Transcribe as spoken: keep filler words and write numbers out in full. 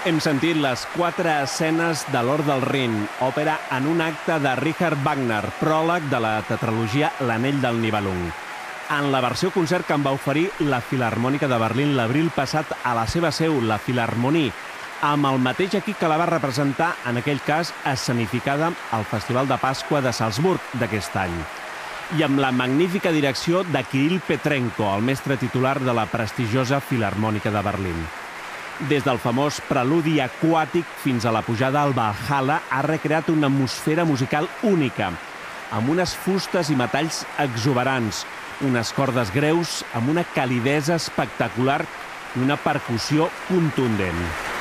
Hem sentit les quatre escenes de l'Or del Rin, òpera en un acte de Richard Wagner, pròleg de la tetralogia L'Anell del Nibelung. En la versió concert que en va oferir la Filharmònica de Berlín l'abril passat a la seva seu, la Philharmonie, amb el mateix equip que la va representar, en aquell cas, escenificada al Festival de Pasqua de Salzburg d'aquest any. I amb la magnífica direcció de Kirill Petrenko, el mestre titular de la prestigiosa Filharmònica de Berlín. Des del famós preludi aquàtic fins a la pujada al Valhalla, ha recreat una atmosfera musical única, amb unes fustes i metalls exuberants, unes cordes greus amb una calidesa espectacular i una percussió contundent.